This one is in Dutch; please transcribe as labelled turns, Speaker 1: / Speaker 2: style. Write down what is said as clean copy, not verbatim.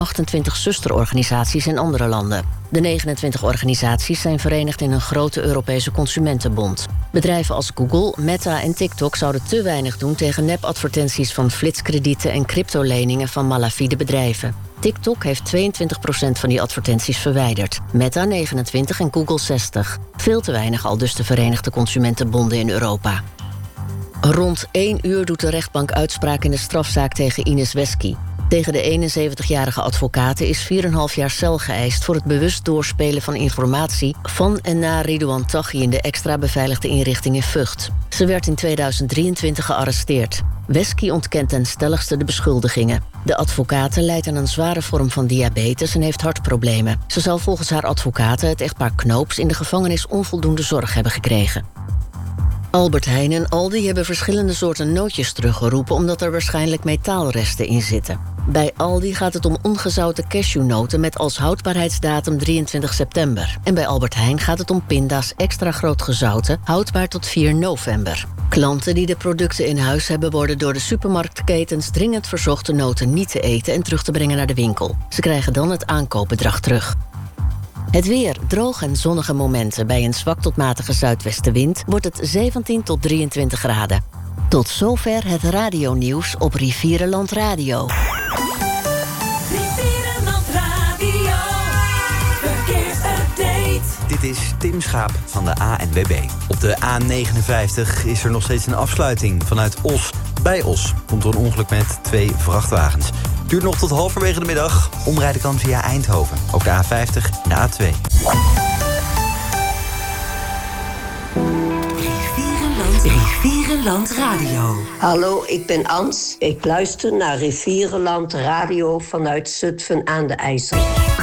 Speaker 1: 28 zusterorganisaties in andere landen. De 29 organisaties zijn verenigd in een grote Europese consumentenbond. Bedrijven als Google, Meta en TikTok zouden te weinig doen tegen nepadvertenties van flitskredieten en cryptoleningen van malafide bedrijven. TikTok heeft 22% van die advertenties verwijderd. Meta 29% en Google 60%. Veel te weinig aldus de Verenigde Consumentenbonden in Europa. Rond 1 uur doet de rechtbank uitspraak in de strafzaak tegen Ines Wesky. Tegen de 71-jarige advocaat is 4,5 jaar cel geëist voor het bewust doorspelen van informatie van en na Ridouan Taghi in de extra beveiligde inrichting in Vught. Ze werd in 2023 gearresteerd. Wesky ontkent ten stelligste de beschuldigingen. De advocate lijdt aan een zware vorm van diabetes en heeft hartproblemen. Ze zal volgens haar advocaten het echtpaar Knoops in de gevangenis onvoldoende zorg hebben gekregen. Albert Heijn en Aldi hebben verschillende soorten nootjes teruggeroepen omdat er waarschijnlijk metaalresten in zitten. Bij Aldi gaat het om ongezouten cashewnoten met als houdbaarheidsdatum 23 september. En bij Albert Heijn gaat het om pinda's extra groot gezouten, houdbaar tot 4 november. Klanten die de producten in huis hebben worden door de supermarktketens dringend verzocht de noten niet te eten en terug te brengen naar de winkel. Ze krijgen dan het aankoopbedrag terug. Het weer, droog en zonnige momenten. Bij een zwak tot matige zuidwestenwind wordt het 17 tot 23 graden. Tot zover het radionieuws op Rivierenland Radio.
Speaker 2: Rivierenland Radio, verkeersupdate.
Speaker 3: Dit is Tim Schaap van de ANWB. Op de A59 is er nog steeds een afsluiting vanuit Os. Bij Os komt er een ongeluk met 2 vrachtwagens. Duurt nog tot halverwege de middag. Omrijden kan via Eindhoven. Ook de A50 en de A2.
Speaker 2: Rivierenland Radio.
Speaker 4: Hallo, ik ben Ans. Ik luister naar Rivierenland Radio vanuit Zutphen aan de IJssel.